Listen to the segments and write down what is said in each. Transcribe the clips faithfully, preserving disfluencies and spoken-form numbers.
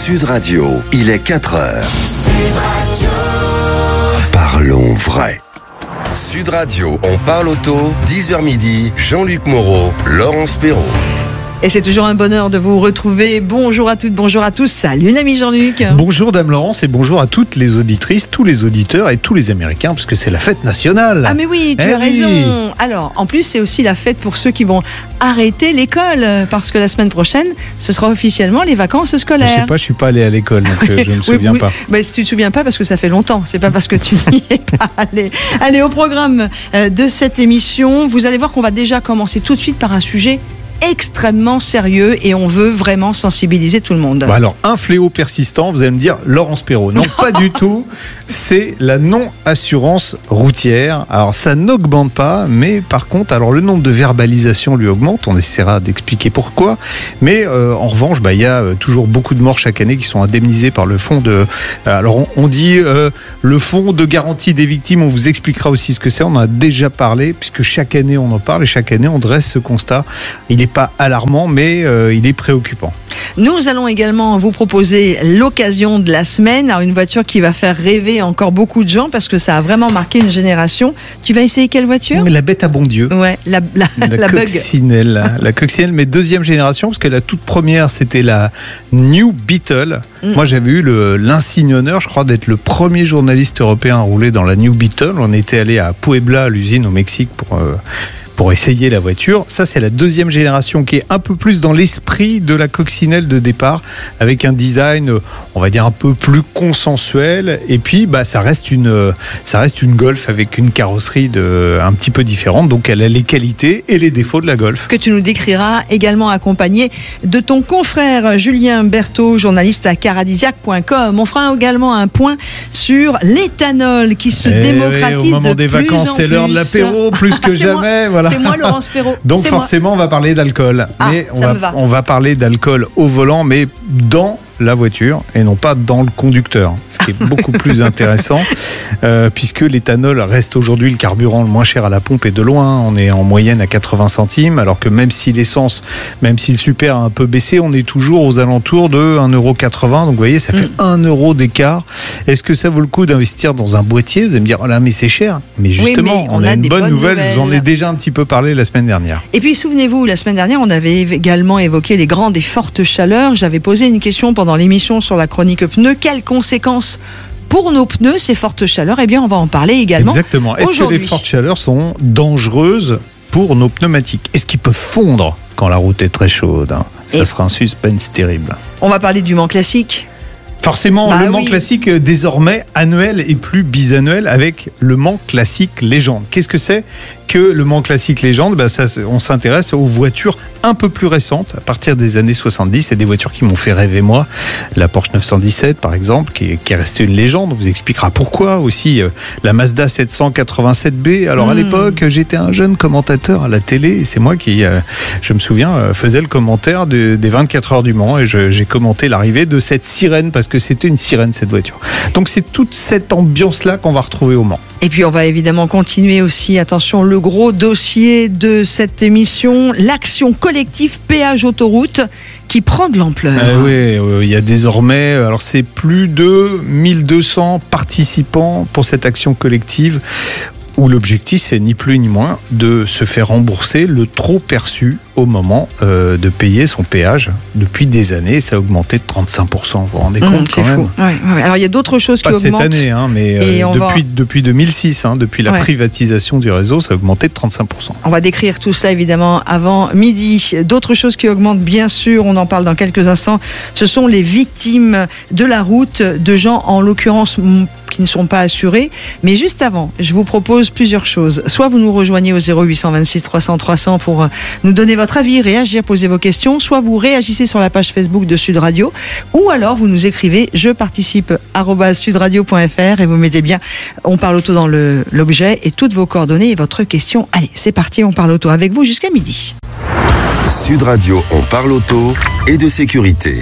Sud Radio, il est quatre heures. Sud Radio. Parlons vrai. Sud Radio, on parle auto, dix heures midi, Jean-Luc Moreau, Laurence Perrault. Et c'est toujours un bonheur de vous retrouver. Bonjour à toutes, bonjour à tous. Salut l'ami Jean-Luc. Bonjour Dame Laurence et bonjour à toutes les auditrices, tous les auditeurs et tous les Américains, parce que c'est la fête nationale. Ah mais oui, tu eh as oui. raison. Alors, en plus, c'est aussi la fête pour ceux qui vont arrêter l'école, parce que la semaine prochaine, ce sera officiellement les vacances scolaires. Je sais pas, je suis pas allé à l'école, donc euh, je ne me oui, souviens oui. pas. Mais si tu te souviens pas, parce que ça fait longtemps. C'est pas parce que tu n'y es pas allé. Allez, au programme de cette émission, vous allez voir qu'on va déjà commencer tout de suite par un sujet extrêmement sérieux et on veut vraiment sensibiliser tout le monde. Bah alors, un fléau persistant, vous allez me dire, Laurence Perrault. Non, pas du tout. C'est la non-assurance routière. Alors, ça n'augmente pas, mais par contre, alors le nombre de verbalisations lui augmente. On essaiera d'expliquer pourquoi. Mais euh, en revanche, bah, il y a euh, toujours beaucoup de morts chaque année qui sont indemnisées par le fonds de... Alors, on, on dit euh, le fonds de garantie des victimes. On vous expliquera aussi ce que c'est. On en a déjà parlé, puisque chaque année, on en parle et chaque année, on dresse ce constat. Il est pas alarmant, mais euh, il est préoccupant. Nous allons également vous proposer l'occasion de la semaine, alors une voiture qui va faire rêver encore beaucoup de gens parce que ça a vraiment marqué une génération. Tu vas essayer quelle voiture ? La bête à bon Dieu. Ouais, la, la, la, la bug. Coccinelle, la Coccinelle, mais deuxième génération, parce que la toute première, c'était la New Beetle. Mm. Moi, j'avais eu le, l'insigne honneur, je crois, d'être le premier journaliste européen à rouler dans la New Beetle. On était allé à Puebla, à l'usine au Mexique, pour... Euh, pour essayer la voiture. Ça, c'est la deuxième génération qui est un peu plus dans l'esprit de la Coccinelle de départ, avec un design, on va dire, un peu plus consensuel. Et puis, bah, ça reste une, ça reste une Golf avec une carrosserie de, un petit peu différente. Donc, elle a les qualités et les défauts de la Golf. Que tu nous décriras, également accompagné de ton confrère Julien Berthaud, journaliste à caradisiac point com. On fera également un point sur l'éthanol qui se et démocratise oui, au moment de des plus vacances, en c'est plus. l'heure de l'apéro, plus que jamais. Voilà. C'est moi, Laurence Perrault. Donc c'est forcément, moi. on va parler d'alcool. Ah, mais on ça va, me va. on va parler d'alcool au volant, mais dans la voiture et non pas dans le conducteur, ce qui est beaucoup plus intéressant, euh, puisque l'éthanol reste aujourd'hui le carburant le moins cher à la pompe et de loin. On est en moyenne à quatre-vingts centimes, alors que même si l'essence, même si le super a un peu baissé, on est toujours aux alentours de un euro quatre-vingts. Donc vous voyez, ça fait mmh. un euro d'écart. Est-ce que ça vaut le coup d'investir dans un boîtier ? Vous allez me dire, oh là, mais c'est cher. Mais justement, oui, mais on, on a, a une bonne nouvelle. nouvelle. J'en ai déjà un petit peu parlé la semaine dernière. Et puis souvenez-vous, la semaine dernière, on avait également évoqué les grandes et fortes chaleurs. J'avais posé une question pendant l'émission sur la chronique pneus. Quelles conséquences pour nos pneus, ces fortes chaleurs ? Eh bien, on va en parler également. Exactement. Est-ce aujourd'hui. que les fortes chaleurs sont dangereuses pour nos pneumatiques ? Est-ce qu'ils peuvent fondre quand la route est très chaude ? hein Ça et sera un suspense terrible. On va parler du Mans classique. Forcément, bah le Mans oui. classique euh, désormais annuel et plus bisannuel avec le Mans classique légende. Qu'est-ce que c'est que le Mans classique légende ? bah ça, On s'intéresse aux voitures un peu plus récentes, à partir des années soixante-dix. C'est des voitures qui m'ont fait rêver moi. La Porsche neuf cent dix-sept par exemple, qui est, qui est restée une légende. On vous expliquera pourquoi. Aussi euh, la Mazda sept cent quatre-vingt-sept B. Alors mmh. à l'époque, j'étais un jeune commentateur à la télé et c'est moi qui, euh, je me souviens, euh, faisais le commentaire de, des vingt-quatre heures du Mans et je, j'ai commenté l'arrivée de cette sirène parce que c'était une sirène cette voiture. Donc c'est toute cette ambiance-là qu'on va retrouver au Mans. Et puis on va évidemment continuer aussi, attention, le gros dossier de cette émission, l'action collective péage autoroute qui prend de l'ampleur. Euh, oui, euh, il y a désormais, alors c'est plus de mille deux cents participants pour cette action collective où l'objectif c'est ni plus ni moins de se faire rembourser le trop perçu au moment euh, de payer son péage. Depuis des années, ça a augmenté de trente-cinq pour cent. Vous vous rendez compte mmh, c'est quand fou. même Ouais, ouais. Alors il y a d'autres choses Pas qui cette augmentent. Cette année, hein, mais euh, depuis, va... depuis deux mille six, hein, depuis la ouais. privatisation du réseau, ça a augmenté de trente-cinq pour cent. On va décrire tout ça évidemment avant midi. D'autres choses qui augmentent, bien sûr, on en parle dans quelques instants, ce sont les victimes de la route, de gens en l'occurrence qui ne sont pas assurés. Mais juste avant, je vous propose plusieurs choses. Soit vous nous rejoignez au zéro huit cent vingt-six trois cents trois cents pour nous donner votre avis, réagir, poser vos questions. Soit vous réagissez sur la page Facebook de Sud Radio. Ou alors vous nous écrivez je participe arobase sudradio point f r et vous mettez bien on parle auto dans le, l'objet et toutes vos coordonnées et votre question. Allez, c'est parti, on parle auto avec vous jusqu'à midi. Sud Radio, on parle auto et de sécurité.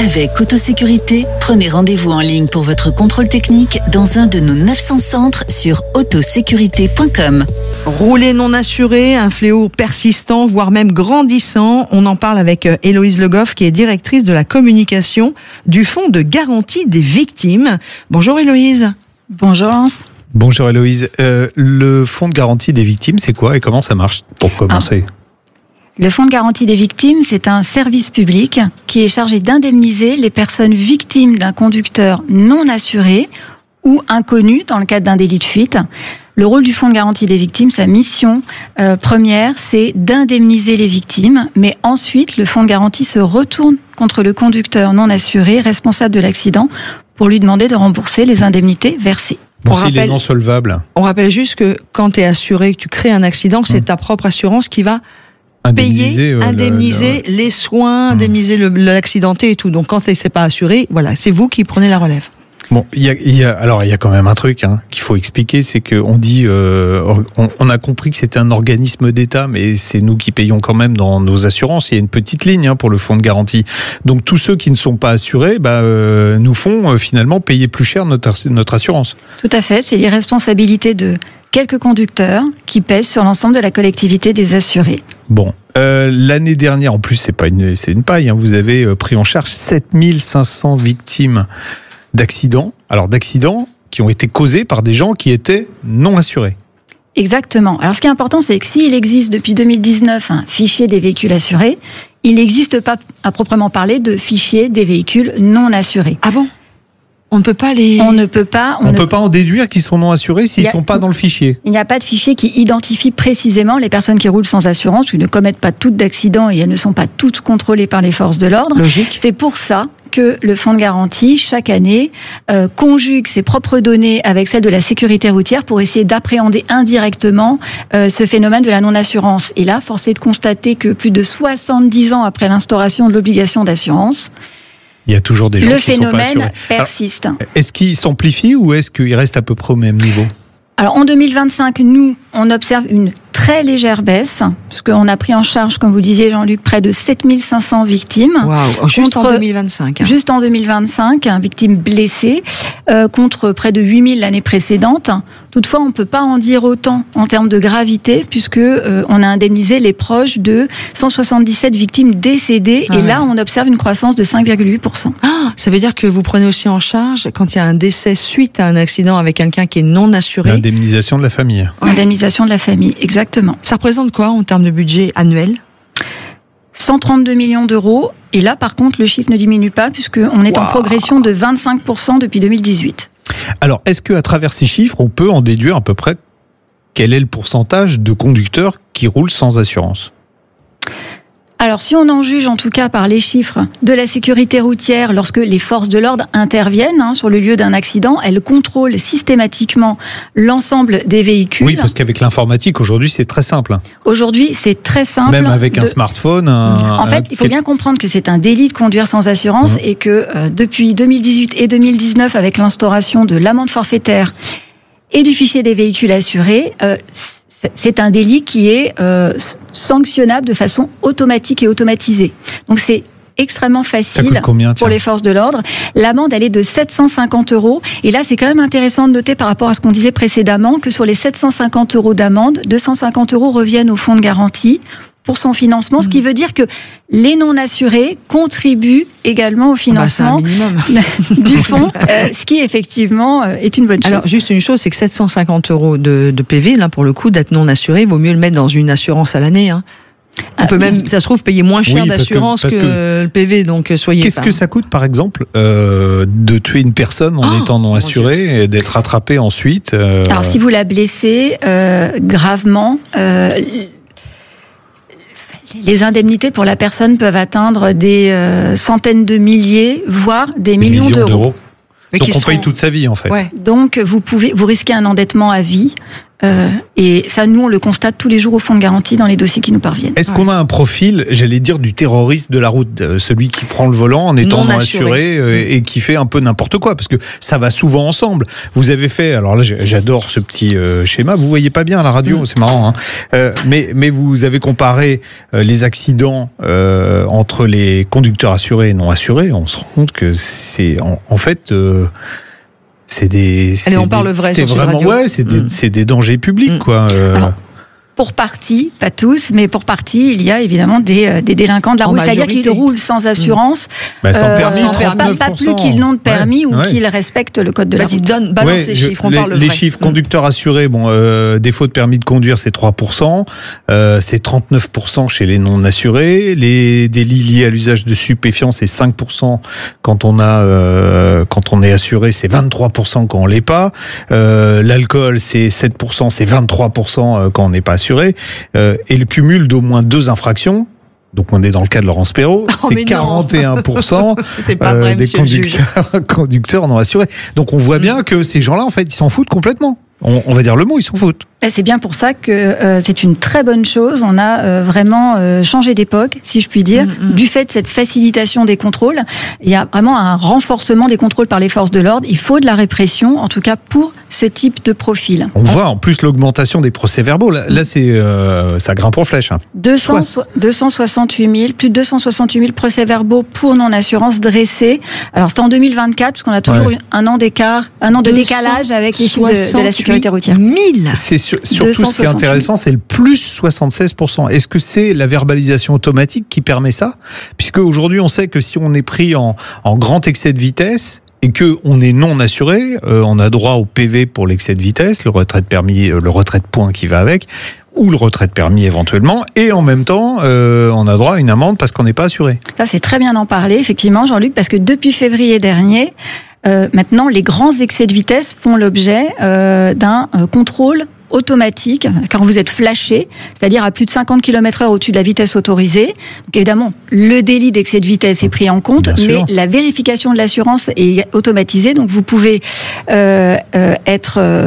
Avec Autosécurité, prenez rendez-vous en ligne pour votre contrôle technique dans un de nos neuf cents centres sur autosécurité point com. Rouler non assuré, un fléau persistant, voire même grandissant. On en parle avec Héloïse Le Goff, qui est directrice de la communication du Fonds de garantie des victimes. Bonjour Héloïse. Bonjour Hans. Bonjour Héloïse. Euh, le Fonds de garantie des victimes, c'est quoi et comment ça marche pour commencer ? Ah. Le Fonds de garantie des victimes, c'est un service public qui est chargé d'indemniser les personnes victimes d'un conducteur non assuré ou inconnu dans le cadre d'un délit de fuite. Le rôle du Fonds de garantie des victimes, sa mission euh, première, c'est d'indemniser les victimes, mais ensuite, le Fonds de garantie se retourne contre le conducteur non assuré, responsable de l'accident, pour lui demander de rembourser les indemnités versées. Bon, s'il est non solvable. On rappelle juste que quand tu es assuré, que tu crées un accident, c'est mmh. ta propre assurance qui va indemniser, payer, euh, indemniser le, le... les soins, mmh. indemniser le, l'accidenté et tout. Donc quand c'est pas assuré, voilà, c'est vous qui prenez la relève. Bon, il y a, y a, alors il y a quand même un truc hein, qu'il faut expliquer, c'est qu'on dit, euh, on, on a compris que c'était un organisme d'État, mais c'est nous qui payons quand même dans nos assurances. Il y a une petite ligne hein, pour le fonds de garantie. Donc tous ceux qui ne sont pas assurés, bah, euh, nous font euh, finalement payer plus cher notre, notre assurance. Tout à fait, c'est l'irresponsabilité de quelques conducteurs qui pèsent sur l'ensemble de la collectivité des assurés. Bon, euh, l'année dernière, en plus c'est pas une, c'est une paille, hein, vous avez euh, pris en charge sept mille cinq cents victimes d'accidents, alors d'accidents qui ont été causés par des gens qui étaient non assurés. Exactement. Alors ce qui est important, c'est que s'il existe depuis deux mille dix-neuf un fichier des véhicules assurés, il n'existe pas à proprement parler de fichier des véhicules non assurés. Ah bon ? On ne peut pas les... On ne peut pas... On ne ne peut pas en déduire qu'ils sont non assurés s'ils ne sont pas dans le fichier. Il n'y a pas de fichier qui identifie précisément les personnes qui roulent sans assurance, qui ne commettent pas toutes d'accidents et elles ne sont pas toutes contrôlées par les forces de l'ordre. Logique. C'est pour ça que le Fonds de garantie, chaque année, euh, conjugue ses propres données avec celles de la sécurité routière pour essayer d'appréhender indirectement euh, ce phénomène de la non-assurance. Et là, force est de constater que plus de soixante-dix ans après l'instauration de l'obligation d'assurance, il y a toujours des gens le qui sont pas assurés. Le phénomène persiste. Alors, est-ce qu'il s'amplifie ou est-ce qu'il reste à peu près au même niveau ? Alors en deux mille vingt-cinq, nous, on observe une très légère baisse, parce qu'on a pris en charge, comme vous disiez Jean-Luc, près de sept mille cinq cents victimes. Wow, juste contre, en deux mille vingt-cinq. Hein. Juste en deux mille vingt-cinq, hein, victimes blessées, euh, contre près de huit mille l'année précédente. Toutefois, on ne peut pas en dire autant en termes de gravité, puisque euh, on a indemnisé les proches de cent soixante-dix-sept victimes décédées, ah et ouais. là, on observe une croissance de cinq virgule huit pour cent. Ah, ça veut dire que vous prenez aussi en charge, quand il y a un décès suite à un accident avec quelqu'un qui est non assuré... L'indemnisation de la famille. Ouais. Indemnisation de la famille, exactement. Ça représente quoi en termes de budget annuel ? cent trente-deux millions d'euros. Et là, par contre, le chiffre ne diminue pas, puisqu'on est wow. en progression de vingt-cinq pour cent depuis deux mille dix-huit. Alors, est-ce qu'à travers ces chiffres, on peut en déduire à peu près quel est le pourcentage de conducteurs qui roulent sans assurance ? Alors, si on en juge en tout cas par les chiffres de la sécurité routière, lorsque les forces de l'ordre interviennent hein, sur le lieu d'un accident, elles contrôlent systématiquement l'ensemble des véhicules. Oui, parce qu'avec l'informatique, aujourd'hui, c'est très simple. Aujourd'hui, c'est très simple. Même avec de... un smartphone. Un... En fait, il faut bien comprendre que c'est un délit de conduire sans assurance mmh. et que euh, depuis deux mille dix-huit et deux mille dix-neuf, avec l'instauration de l'amende forfaitaire et du fichier des véhicules assurés, euh, c'est un délit qui est euh, sanctionnable de façon automatique et automatisée. Donc c'est extrêmement facile combien, pour les forces de l'ordre. L'amende, elle est de sept cent cinquante euros. Et là, c'est quand même intéressant de noter par rapport à ce qu'on disait précédemment que sur les sept cent cinquante euros d'amende, deux cent cinquante euros reviennent au fonds de garantie pour son financement, mmh. ce qui veut dire que les non-assurés contribuent également au financement bah, du fonds, euh, ce qui effectivement euh, est une bonne chose. Alors juste une chose, c'est que sept cent cinquante euros de, de P V, là pour le coup, d'être non-assuré, il vaut mieux le mettre dans une assurance à l'année. Hein. On ah, peut même, ça se trouve, payer moins cher oui, d'assurance que, que, que le P V, donc soyez Qu'est-ce pas. que ça coûte, par exemple, euh, de tuer une personne en oh, étant non assuré et d'être rattrapé ensuite euh... Alors si vous la blessez euh, gravement... Euh, les indemnités pour la personne peuvent atteindre des euh, centaines de milliers, voire des, des millions, millions d'euros. d'euros. Donc on seront... paye toute sa vie en fait. Ouais. Donc vous pouvez, vous risquez un endettement à vie. Euh, et ça, nous, on le constate tous les jours au fonds de garantie dans les dossiers qui nous parviennent. Est-ce ouais. qu'on a un profil, j'allais dire, du terroriste de la route, celui qui prend le volant en étant non, non assuré, assuré et qui fait un peu n'importe quoi, parce que ça va souvent ensemble. Vous avez fait, alors là, j'adore ce petit schéma. Vous voyez pas bien à la radio, mmh. c'est marrant, hein. euh, mais mais vous avez comparé les accidents euh, entre les conducteurs assurés et non assurés. On se rend compte que c'est en, en fait. Euh, C'est des. Allez, on des, parle vrai c'est sur vraiment, radio. ouais, c'est des, mmh. c'est des dangers publics, mmh. quoi. Euh... Alors, pour partie, pas tous, mais pour partie, il y a évidemment des, des délinquants de la route, c'est-à-dire qu'ils roulent sans assurance, mmh. bah, sans euh, permis, pas, pas plus qu'ils n'ont de permis ouais, ou ouais. qu'ils respectent le code de la route. Donne, balance ouais, les je, chiffres, on les, parle les vrai. chiffres conducteurs assurés, bon, euh, défaut de permis de conduire, c'est trois pour cent, euh, c'est trente-neuf pour cent chez les non assurés, les délits liés à l'usage de stupéfiants, c'est cinq pour cent quand on a, euh, quand on est assuré, c'est vingt-trois pour cent quand on l'est pas, euh, l'alcool, c'est sept pour cent, c'est vingt-trois pour cent quand on n'est pas assuré. Euh, et le cumul d'au moins deux infractions, donc on est dans le cas de Laurence Perrault, oh, c'est quarante et un pour cent pas vrai, euh, des conducteurs, conducteurs non assurés. Donc on voit bien mmh. que ces gens-là, en fait, ils s'en foutent complètement. On, on va dire le mot, ils s'en foutent. C'est bien pour ça que euh, c'est une très bonne chose. On a euh, vraiment euh, changé d'époque, si je puis dire, mmh, mmh. du fait de cette facilitation des contrôles. Il y a vraiment un renforcement des contrôles par les forces de l'ordre. Il faut de la répression, en tout cas pour ce type de profil. On voit en plus l'augmentation des procès-verbaux. Là, là c'est euh, ça grimpe en flèche. Hein. deux cents, deux cent soixante-huit mille, plus de deux cent soixante-huit mille procès-verbaux pour non-assurance dressés. Alors c'était en deux mille vingt-quatre, parce qu'on a toujours ouais. eu un an d'écart, un an de décalage avec les chiffres de, de la sécurité routière. mille C'est sur, surtout ce qui est intéressant, c'est le plus soixante-seize pour cent. Est-ce que c'est la verbalisation automatique qui permet ça ? Puisque aujourd'hui, on sait que si on est pris en, en grand excès de vitesse, et que on est non assuré, euh, on a droit au P V pour l'excès de vitesse, le retrait de permis, euh, le retrait de points qui va avec, ou le retrait de permis éventuellement, et en même temps, euh, on a droit à une amende parce qu'on n'est pas assuré. Ça, c'est très bien d'en parler, effectivement, Jean-Luc, parce que depuis février dernier, euh, maintenant, les grands excès de vitesse font l'objet euh, d'un euh, contrôle automatique quand vous êtes flashé, c'est-à-dire à plus de cinquante kilomètres heure au-dessus de la vitesse autorisée. Donc évidemment, le délit d'excès de vitesse est pris en compte, mais la vérification de l'assurance est automatisée, donc vous pouvez euh, euh, être, euh,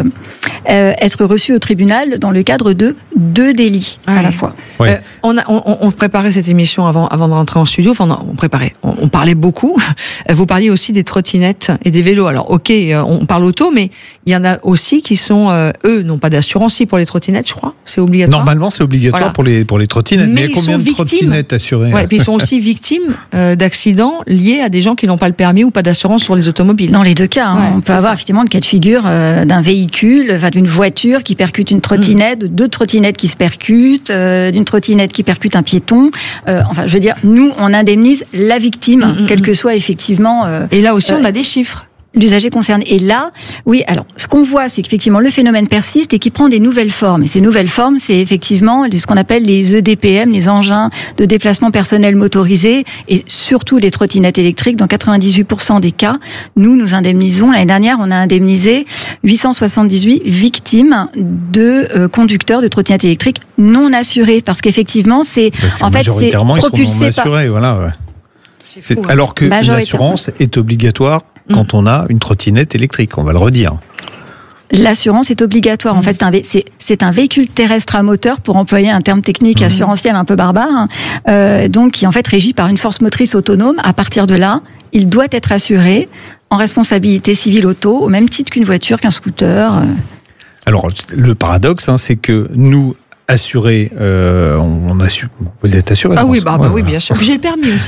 être reçu au tribunal dans le cadre de deux délits ouais. à la fois. Ouais. Euh, on, a, on, on préparait cette émission avant, avant de rentrer en studio, enfin on préparait, on, on parlait beaucoup, vous parliez aussi des trottinettes et des vélos. Alors ok, on parle auto, mais il y en a aussi qui sont, euh, eux, n'ont pas d'assurance aussi pour les trottinettes, je crois. C'est obligatoire. Normalement, c'est obligatoire voilà. pour les pour les trottinettes. Mais, mais il y a combien de victimes. trottinettes assurées ouais, puis ils sont aussi victimes euh, d'accidents liés à des gens qui n'ont pas le permis ou pas d'assurance sur les automobiles. Dans les deux cas, hein, ouais, on peut avoir ça. effectivement le cas de figure euh, d'un véhicule, enfin, d'une voiture qui percute une trottinette, mmh. deux trottinettes qui se percutent, euh, d'une trottinette qui percute un piéton. Euh, enfin, je veux dire, nous, on indemnise la victime, mmh. quel que soit effectivement. Euh, Et là aussi, euh, on a des chiffres. L'usager concerné. Et là, oui, alors, ce qu'on voit, c'est qu'effectivement, le phénomène persiste et qu'il prend des nouvelles formes. Et ces nouvelles formes, c'est effectivement ce qu'on appelle les E D P M, les engins de déplacement personnel motorisés, et surtout les trottinettes électriques. Dans quatre-vingt-dix-huit pour cent des cas, nous, nous indemnisons. L'année dernière, on a indemnisé huit cent soixante-dix-huit victimes de euh, conducteurs de trottinettes électriques non assurés. Parce qu'effectivement, c'est, Parce en fait, c'est propulsé par... Assurés, voilà, ouais. C'est fou, hein. Alors que l'assurance est obligatoire quand mmh. on a une trottinette électrique, on va le redire. L'assurance est obligatoire. Mmh. En fait, c'est, c'est un véhicule terrestre à moteur, pour employer un terme technique mmh. assurantiel un peu barbare, hein, euh, donc qui est en fait régi par une force motrice autonome. À partir de là, il doit être assuré en responsabilité civile auto, au même titre qu'une voiture, qu'un scooter. Euh. Alors, le paradoxe, hein, c'est que nous, assuré, euh, on assure. Vous êtes assuré? Ah oui, bah, bah ouais, oui, bien sûr. J'ai le permis aussi.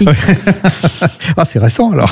Ah, c'est récent alors.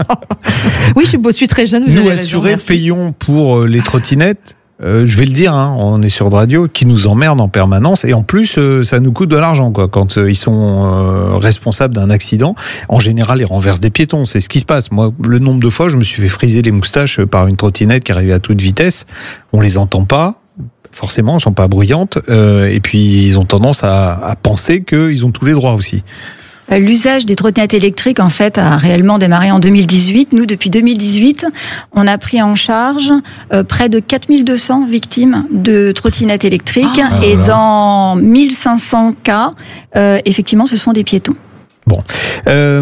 Oui, je suis très jeune. Vous nous avez assurés raison, payons pour les trottinettes. Euh, je vais le dire, hein, on est sur de radio, qui nous emmerdent en permanence, et en plus, euh, ça nous coûte de l'argent, quoi. Quand euh, ils sont euh, responsables d'un accident, en général, ils renversent des piétons. C'est ce qui se passe. Moi, le nombre de fois, je me suis fait friser les moustaches par une trottinette qui arrivait à toute vitesse. On les entend pas. Forcément, elles ne sont pas bruyantes, euh, et puis ils ont tendance à, à penser qu'ils ont tous les droits aussi. L'usage des trottinettes électriques, en fait, a réellement démarré en deux mille dix-huit. Nous, depuis deux mille dix-huit, on a pris en charge euh, près de quatre mille deux cents victimes de trottinettes électriques, ah, et voilà. Dans mille cinq cents cas, euh, effectivement, ce sont des piétons. Bon. Euh...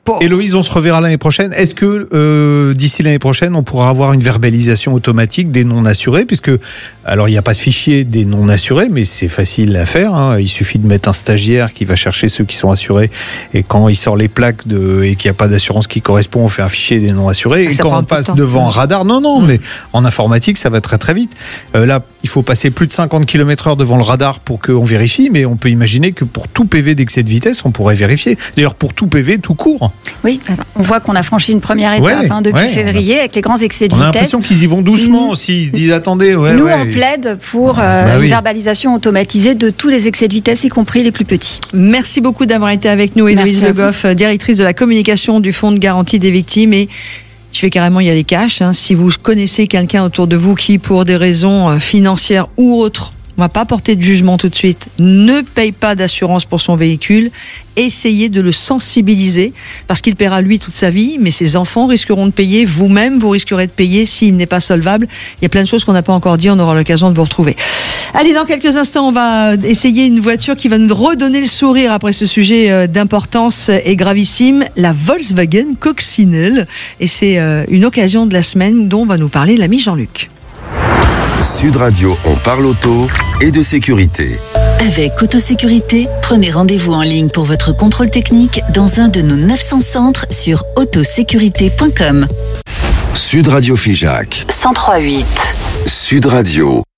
Bon. Héloïse, on se reverra l'année prochaine. Est-ce que euh, d'ici l'année prochaine, on pourra avoir une verbalisation automatique des non-assurés? Puisque, alors il n'y a pas de fichier des non-assurés, mais c'est facile à faire. Hein. Il suffit de mettre un stagiaire qui va chercher ceux qui sont assurés. Et quand il sort les plaques de, et qu'il n'y a pas d'assurance qui correspond, on fait un fichier des non-assurés. Ah, et quand on passe devant un radar, non, non, mmh. mais en informatique, ça va très très vite. Euh, là, il faut passer plus de cinquante kilomètres heure devant le radar pour qu'on vérifie, mais on peut imaginer que pour tout P V d'excès de vitesse, on pourrait vérifier. D'ailleurs, pour tout P V, tout court. Oui, on voit qu'on a franchi une première étape ouais, hein, depuis ouais, février a... avec les grands excès de on vitesse. On a l'impression qu'ils y vont doucement aussi, ils se disent attendez. Ouais, Nous, ouais. on plaide pour euh, bah, une oui. verbalisation automatisée de tous les excès de vitesse, y compris les plus petits. Merci beaucoup d'avoir été avec nous, Héloïse Le Goff, directrice de la communication du Fonds de garantie des victimes. Et je vais carrément y aller cash. Hein. Si vous connaissez quelqu'un autour de vous qui, pour des raisons financières ou autres, on ne va pas porter de jugement tout de suite, ne paye pas d'assurance pour son véhicule, essayez de le sensibiliser, parce qu'il paiera lui toute sa vie, mais ses enfants risqueront de payer, vous-même vous risquerez de payer s'il n'est pas solvable. Il y a plein de choses qu'on n'a pas encore dit, on aura l'occasion de vous retrouver. Allez, dans quelques instants, on va essayer une voiture qui va nous redonner le sourire après ce sujet d'importance et gravissime, la Volkswagen Coccinelle. Et c'est une occasion de la semaine dont va nous parler l'ami Jean-Luc. Sud Radio, on parle auto et de sécurité. Avec Autosécurité, prenez rendez-vous en ligne pour votre contrôle technique dans un de nos neuf cents centres sur autosécurité point com. Sud Radio Figeac cent trois virgule huit. Sud Radio.